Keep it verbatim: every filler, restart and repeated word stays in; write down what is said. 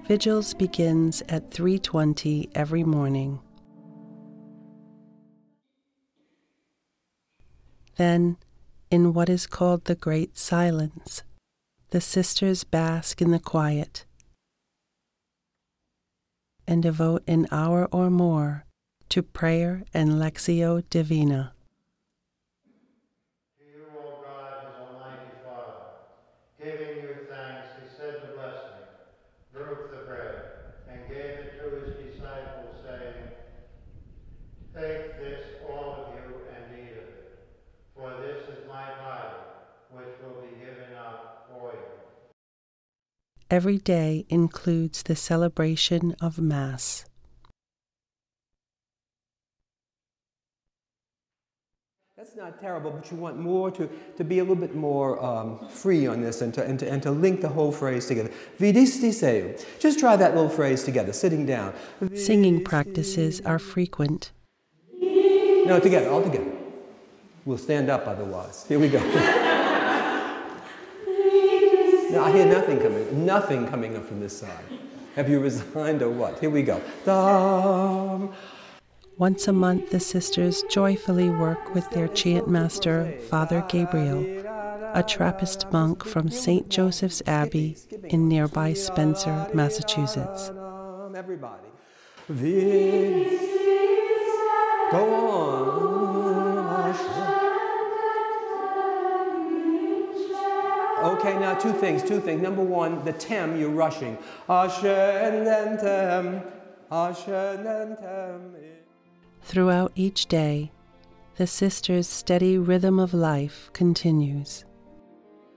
Vigils begins at three twenty every morning. Then, in what is called the Great Silence, the sisters bask in the quiet and devote an hour or more to prayer and Lectio Divina. To you, O God, his almighty Father, giving you thanks, he said the blessing, broke the bread, and gave it to his disciples, saying, "Take this, all of you, and eat of it, for this is my body, which will be given up for you." Every day includes the celebration of Mass. That's not terrible, but you want more to, to be a little bit more um, free on this and to, and, to, and to link the whole phrase together. Vidisti seu. Just try that little phrase together, sitting down. Singing practices are frequent. No, together, all together. We'll stand up otherwise. Here we go. No, I hear nothing coming, nothing coming up from this side. Have you resigned or what? Here we go. Dum. Once a month, the sisters joyfully work with their chant master, Father Gabriel, a Trappist monk from Saint Joseph's Abbey in nearby Spencer, Massachusetts. Everybody. Go on. Okay, now two things, two things. Number one, the tem, you're rushing. Ascendentem, ascendentem. Throughout each day, the sisters' steady rhythm of life continues.